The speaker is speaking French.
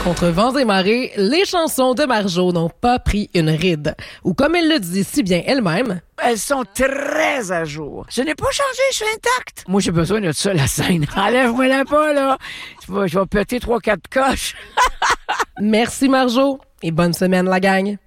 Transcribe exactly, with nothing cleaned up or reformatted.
Contre vents et marées, les chansons de Marjo n'ont pas pris une ride. Ou comme elle le dit si bien elle-même, elles sont très à jour. Je n'ai pas changé, je suis intacte. Moi, j'ai besoin de ça, la scène. Enlève-moi la pas, là. Je vais, je vais péter trois, quatre coches. Merci Marjo et bonne semaine la gang.